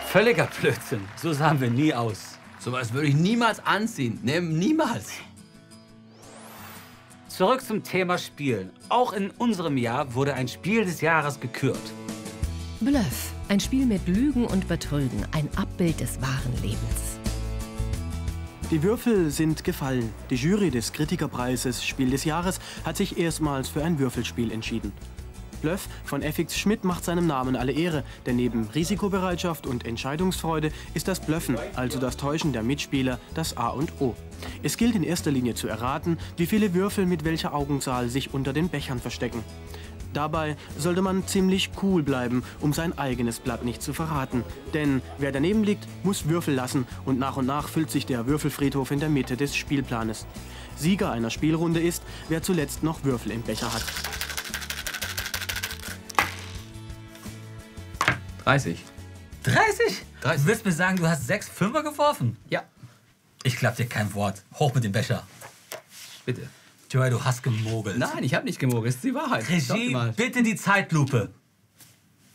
Völliger Blödsinn. So sahen wir nie aus. Sowas würde ich niemals anziehen. Ne, niemals. Zurück zum Thema Spielen. Auch in unserem Jahr wurde ein Spiel des Jahres gekürt. Bluff. Ein Spiel mit Lügen und Betrügen. Ein Abbild des wahren Lebens. Die Würfel sind gefallen. Die Jury des Kritikerpreises Spiel des Jahres hat sich erstmals für ein Würfelspiel entschieden. Bluff von FX Schmidt macht seinem Namen alle Ehre, denn neben Risikobereitschaft und Entscheidungsfreude ist das Bluffen, also das Täuschen der Mitspieler, das A und O. Es gilt in erster Linie zu erraten, wie viele Würfel mit welcher Augenzahl sich unter den Bechern verstecken. Dabei sollte man ziemlich cool bleiben, um sein eigenes Blatt nicht zu verraten. Denn wer daneben liegt, muss Würfel lassen und nach füllt sich der Würfelfriedhof in der Mitte des Spielplanes. Sieger einer Spielrunde ist, wer zuletzt noch Würfel im Becher hat. 30. 30? 30. Du willst mir sagen, du hast 6 Fünfer geworfen? Ja. Ich glaub dir kein Wort. Hoch mit dem Becher. Bitte. Joey, du hast gemogelt. Nein, ich habe nicht gemogelt. Das ist die Wahrheit. Schaut Regie, mal. bitte die Zeitlupe.